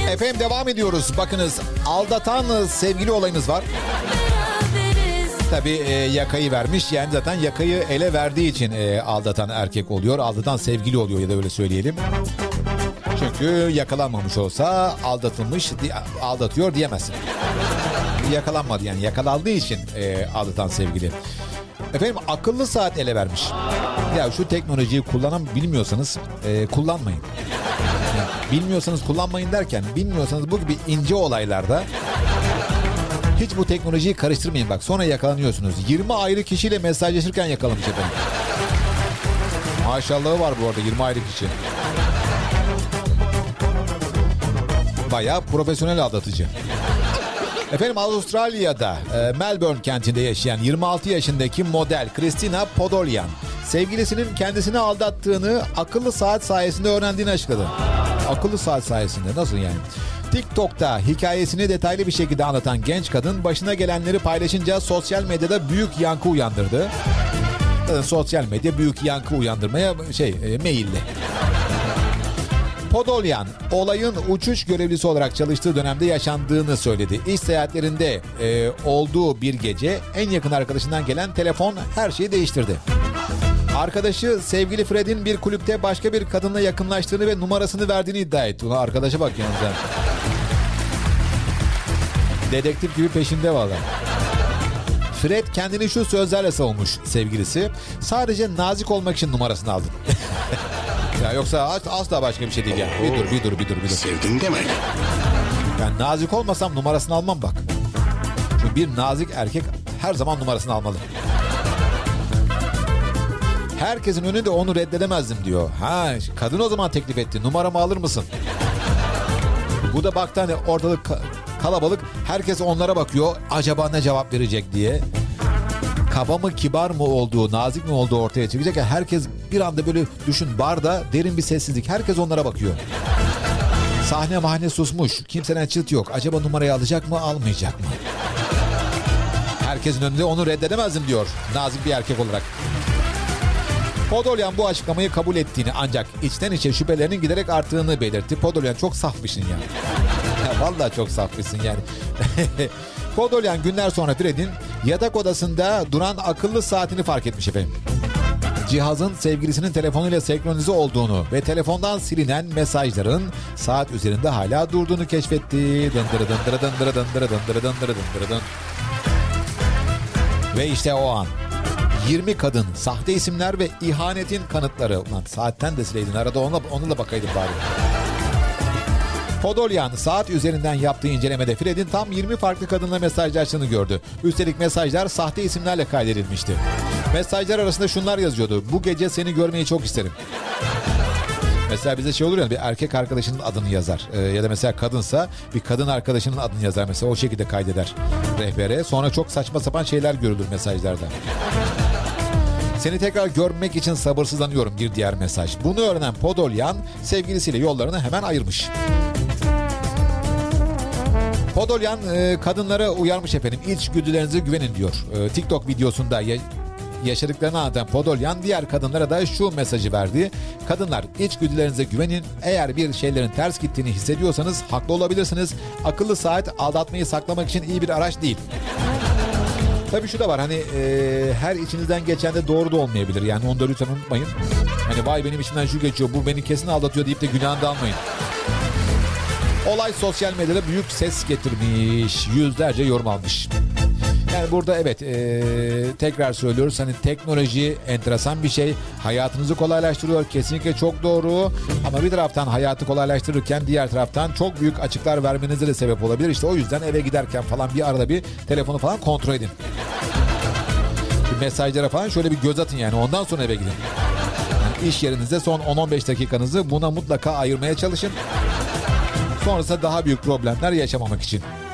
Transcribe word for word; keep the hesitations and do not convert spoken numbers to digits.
Efendim devam ediyoruz. Bakınız, aldatan sevgili olayımız var. Tabii e, yakayı vermiş. Yani zaten yakayı ele verdiği için e, aldatan erkek oluyor. Aldatan sevgili oluyor ya da öyle söyleyelim. Çünkü yakalanmamış olsa aldatılmış, aldatıyor diyemezsin. Yakalanmadı yani, yakalandığı için e, aldatan sevgili. Efendim akıllı saat ele vermiş. Ya şu teknolojiyi kullanan bilmiyorsanız e, kullanmayın. Yani bilmiyorsanız kullanmayın derken, bilmiyorsanız bu gibi ince olaylarda hiç bu teknolojiyi karıştırmayın bak. Sonra yakalanıyorsunuz. yirmi ayrı kişiyle mesajlaşırken yakalamış efendim. Maşallahı var bu arada yirmi ayrı kişi. Bayağı profesyonel aldatıcı. Efendim Avustralya'da e, Melbourne kentinde yaşayan yirmi altı yaşındaki model Christina Podolyan sevgilisinin kendisini aldattığını akıllı saat sayesinde öğrendiğini açıkladı. Akıllı saat sayesinde nasıl yani? TikTok'ta hikayesini detaylı bir şekilde anlatan genç kadın başına gelenleri paylaşınca sosyal medyada büyük yankı uyandırdı. Sosyal medya büyük yankı uyandırmaya şey e, meyilli. Podolyan olayın uçuş görevlisi olarak çalıştığı dönemde yaşandığını söyledi. İş seyahatlerinde e, olduğu bir gece en yakın arkadaşından gelen telefon her şeyi değiştirdi. Arkadaşı sevgili Fred'in bir kulüpte başka bir kadınla yakınlaştığını ve numarasını verdiğini iddia etti. Ulan arkadaşa bak yalnız. Dedektif gibi peşinde vallahi. Fred kendini şu sözlerle savunmuş sevgilisi. Sadece nazik olmak için numarasını aldım. Ya yoksa asla başka bir şey değil yani. Bir dur, bir dur, bir dur, bir dur. Sevdin demek. Ben nazik olmasam numarasını almam bak. Çünkü bir nazik erkek her zaman numarasını almalı. Herkesin önünde onu reddedemezdim diyor. Ha, kadın o zaman teklif etti. Numaramı alır mısın? Bu da baktı hani ortalık kalabalık. Herkes onlara bakıyor. Acaba ne cevap verecek diye. Kaba mı kibar mı olduğu, nazik mi olduğu ortaya çıkacak. Yani herkes bir anda böyle düşün, barda derin bir sessizlik. Herkes onlara bakıyor. Sahne mahne susmuş. Kimseden çıt yok. Acaba numarayı alacak mı, almayacak mı? Herkesin önünde onu reddedemezdim diyor. Nazik bir erkek olarak. Podolyan bu açıklamayı kabul ettiğini ancak içten içe şüphelerinin giderek arttığını belirtti. Podolyan çok safmışsın yani. Ya vallahi çok safmışsın yani. Podolyan günler sonra Fred'in yatak odasında duran akıllı saatini fark etmiş efendim. Cihazın sevgilisinin telefonuyla senkronize olduğunu ve telefondan silinen mesajların saat üzerinde hala durduğunu keşfetti. Dındırı dındırı dındırı dındırı dındırı dındırı dındırı dın. Ve işte o an yirmi kadın, sahte isimler ve ihanetin kanıtları. Ulan saatten de sileydin arada, onunla, onunla bakaydın bari. Podolyan saat üzerinden yaptığı incelemede Fred'in tam yirmi farklı kadınla mesajlaştığını gördü. Üstelik mesajlar sahte isimlerle kaydedilmişti. Mesajlar arasında şunlar yazıyordu. Bu gece seni görmeyi çok isterim. Mesela bize şey olur ya, bir erkek arkadaşının adını yazar. Ee, ya da mesela kadınsa bir kadın arkadaşının adını yazar. Mesela o şekilde kaydeder rehbere. Sonra çok saçma sapan şeyler görülür mesajlarda. Seni tekrar görmek için sabırsızlanıyorum bir diğer mesaj. Bunu öğrenen Podolyan sevgilisiyle yollarını hemen ayırmış. Podolyan e, kadınlara uyarmış efendim. İçgüdülerinize güvenin diyor. E, TikTok videosunda ya, yaşadıklarını anlatan Podolyan diğer kadınlara da şu mesajı verdi. Kadınlar, içgüdülerinize güvenin. Eğer bir şeylerin ters gittiğini hissediyorsanız haklı olabilirsiniz. Akıllı saat aldatmayı saklamak için iyi bir araç değil. Tabii şu da var, hani e, her içinizden geçen de doğru da olmayabilir. Yani onu da lütfen unutmayın. Hani vay benim içimden şu geçiyor, bu beni kesin aldatıyor deyip de günahını da almayın. Olay sosyal medyada büyük ses getirmiş. Yüzlerce yorum almış. Yani burada evet e, tekrar söylüyoruz, hani teknoloji enteresan bir şey. Hayatınızı kolaylaştırıyor. Kesinlikle çok doğru. Ama bir taraftan hayatı kolaylaştırırken diğer taraftan çok büyük açıklar vermenize de sebep olabilir. İşte o yüzden eve giderken falan bir arada bir telefonu falan kontrol edin. Bir mesajlara falan şöyle bir göz atın yani. Ondan sonra eve gidin. Yani iş yerinizde son on on beş dakikanızı buna mutlaka ayırmaya çalışın. Sonrasında daha büyük problemler yaşamamak için.